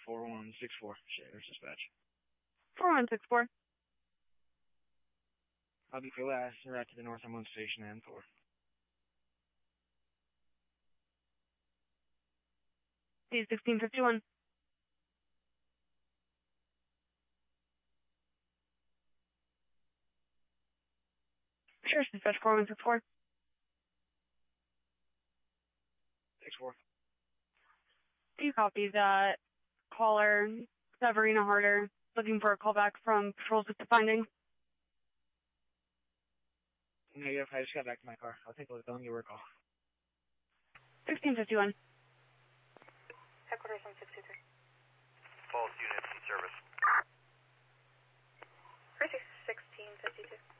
4164, Shares Dispatch. 4164. I'll be for last, right to the Northumberland Station and 4. D1651. Sheriff's Dispatch 4164. 64. Do you copy that? Caller Severina Harder looking for a callback from patrols with the finding? Negative, I just got back to my car. I'll take a look. I'll give her a call. 1651. Headquarters 163. Both units in service. Precinct 1652.